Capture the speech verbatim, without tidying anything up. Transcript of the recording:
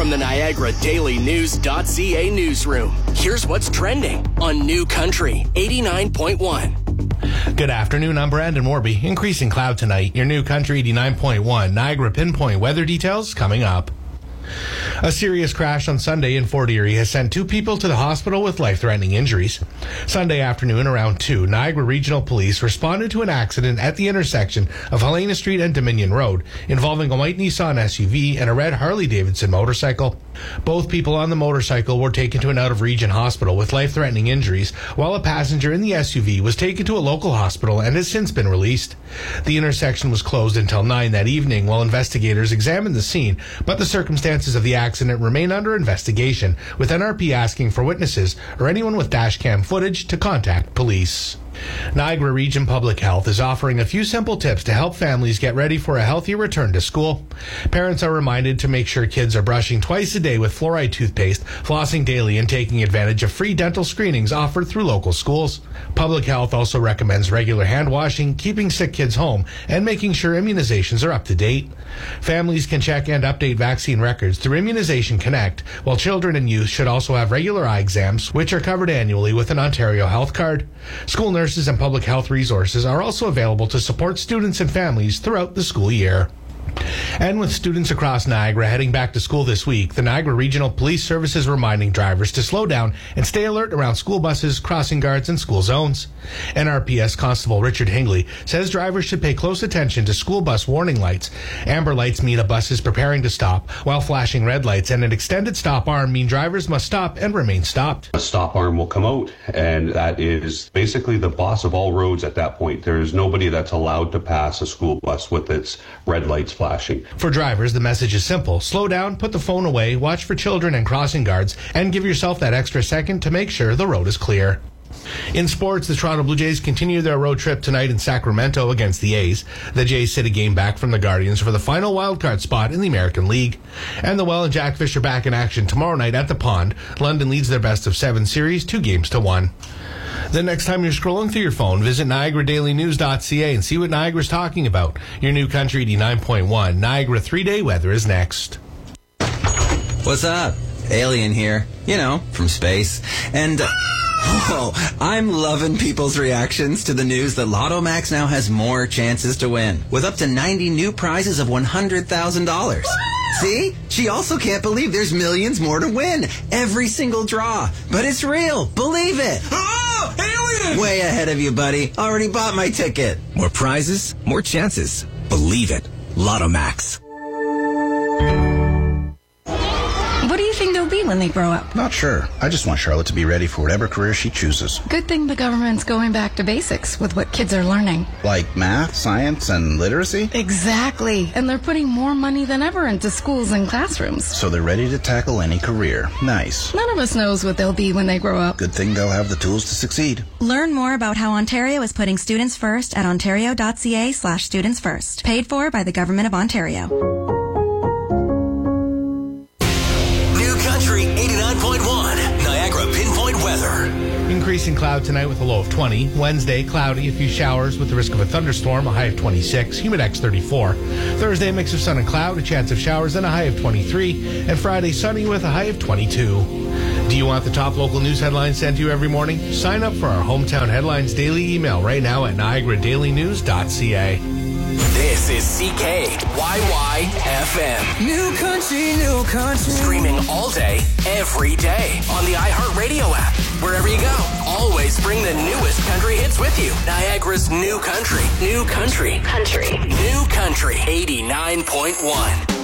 From the Niagara Daily News dot C A newsroom, here's what's trending on New Country eighty-nine point one. Good afternoon, I'm Brandon Morby. Increasing cloud tonight. Your New Country eighty-nine point one. Niagara pinpoint weather details coming up. A serious crash on Sunday in Fort Erie has sent two people to the hospital with life-threatening injuries. Sunday afternoon around two, Niagara Regional Police responded to an accident at the intersection of Helena Street and Dominion Road involving a white Nissan S U V and a red Harley-Davidson motorcycle. Both people on the motorcycle were taken to an out-of-region hospital with life-threatening injuries, while a passenger in the S U V was taken to a local hospital and has since been released. The intersection was closed until nine that evening while investigators examined the scene, but the circumstances of the accident remain under investigation, with N R P asking for witnesses or anyone with dash cam footage to contact police. Niagara Region Public Health is offering a few simple tips to help families get ready for a healthy return to school. Parents are reminded to make sure kids are brushing twice a day with fluoride toothpaste, flossing daily, and taking advantage of free dental screenings offered through local schools. Public Health also recommends regular hand washing, keeping sick kids home, and making sure immunizations are up to date. Families can check and update vaccine records through Immunization Connect, while children and youth should also have regular eye exams, which are covered annually with an Ontario Health Card. School nurses and public health resources are also available to support students and families throughout the school year. And with students across Niagara heading back to school this week, the Niagara Regional Police Service is reminding drivers to slow down and stay alert around school buses, crossing guards, and school zones. N R P S Constable Richard Hingley says drivers should pay close attention to school bus warning lights. Amber lights mean a bus is preparing to stop, while flashing red lights and an extended stop arm mean drivers must stop and remain stopped. A stop arm will come out, and that is basically the boss of all roads at that point. There is nobody that's allowed to pass a school bus with its red lights flashing. For drivers, the message is simple. Slow down, put the phone away, watch for children and crossing guards, and give yourself that extra second to make sure the road is clear. In sports, the Toronto Blue Jays continue their road trip tonight in Sacramento against the A's. The Jays sit a game back from the Guardians for the final wildcard spot in the American League. And the Well and Jack Fish are back in action tomorrow night at the Pond. London leads their best of seven series, two games to one. The next time you're scrolling through your phone, visit Niagara Daily News dot C A and see what Niagara's talking about. Your New Country eighty-nine point one. Niagara three-day weather is next. What's up? Alien here. You know, from space. And... Uh, oh, I'm loving people's reactions to the news that Lotto Max now has more chances to win, with up to ninety new prizes of one hundred thousand dollars. See? She also can't believe there's millions more to win. Every single draw. But it's real. Believe it. Oh, alien! Way ahead of you, buddy. Already bought my ticket. More prizes, more chances. Believe it. Lotto Max. What do you think they'll be when they grow up? Not sure. I just want Charlotte to be ready for whatever career she chooses. Good thing the government's going back to basics with what kids are learning. Like math, science, and literacy? Exactly. And they're putting more money than ever into schools and classrooms. So they're ready to tackle any career. Nice. None of us knows what they'll be when they grow up. Good thing they'll have the tools to succeed. Learn more about how Ontario is putting students first at ontario.ca slash students first. Paid for by the Government of Ontario. eighty-nine point one, Niagara pinpoint weather. Increasing cloud tonight with a low of twenty. Wednesday, cloudy, a few showers with the risk of a thunderstorm, a high of twenty-six. Humidex thirty-four. Thursday, a mix of sun and cloud, a chance of showers, and a high of twenty-three. And Friday, sunny with a high of twenty-two. Do you want the top local news headlines sent to you every morning? Sign up for our Hometown Headlines daily email right now at Niagara Daily News dot C A. This is C K Y Y F M. New country, new country. Streaming all day, every day on the iHeartRadio app. Wherever you go, always bring the newest country hits with you. Niagara's New Country. New Country. Country. New Country eighty-nine point one.